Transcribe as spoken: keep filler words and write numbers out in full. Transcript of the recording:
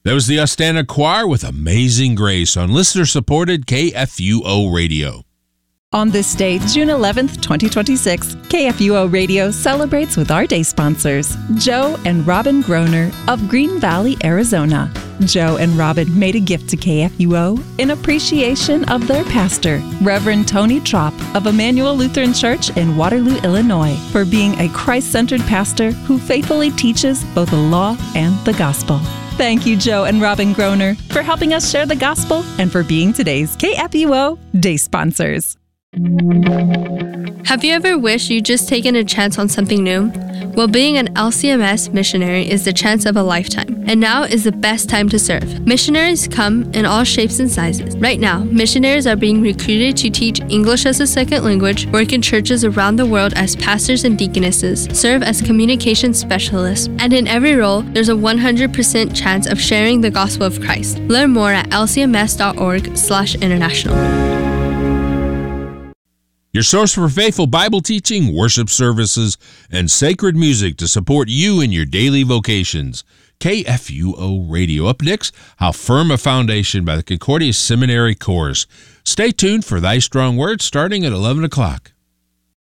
That was the Ostana Choir with Amazing Grace on listener-supported K F U O Radio. On this day, June eleventh, twenty twenty-six, K F U O Radio celebrates with our day sponsors, Joe and Robin Groner of Green Valley, Arizona. Joe and Robin made a gift to K F U O in appreciation of their pastor, Reverend Tony Trop of Emmanuel Lutheran Church in Waterloo, Illinois, for being a Christ-centered pastor who faithfully teaches both the law and the gospel. Thank you, Joe and Robin Groner, for helping us share the gospel and for being today's K F U O Day sponsors. Have you ever wished you'd just taken a chance on something new? Well, being an L C M S missionary is the chance of a lifetime, and now is the best time to serve. Missionaries come in all shapes and sizes. Right now, missionaries are being recruited to teach English as a second language, work in churches around the world as pastors and deaconesses, serve as communication specialists, and in every role, there's a one hundred percent chance of sharing the gospel of Christ. Learn more at l c m s dot org slash international. Your source for faithful Bible teaching, worship services, and sacred music to support you in your daily vocations. K F U O Radio. Up next, How Firm a Foundation by the Concordia Seminary Chorus. Stay tuned for Thy Strong Word starting at eleven o'clock.